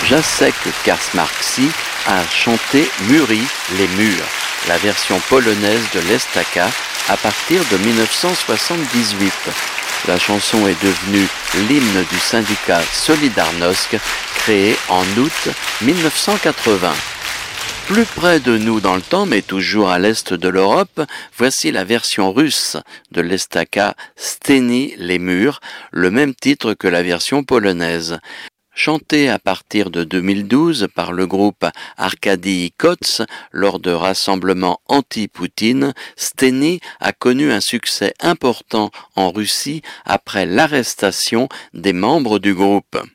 Jacek Kaczmarski a chanté Muri les murs, la version polonaise de l'Estaka, à partir de 1978. La chanson est devenue l'hymne du syndicat Solidarnosc, créé en août 1980. Plus près de nous dans le temps, mais toujours à l'est de l'Europe, voici la version russe de l'Estaka Steny les murs, le même titre que la version polonaise. Chanté à partir de 2012 par le groupe Arkady Kotz lors de rassemblements anti-Poutine, Steny a connu un succès important en Russie après l'arrestation des membres du groupe.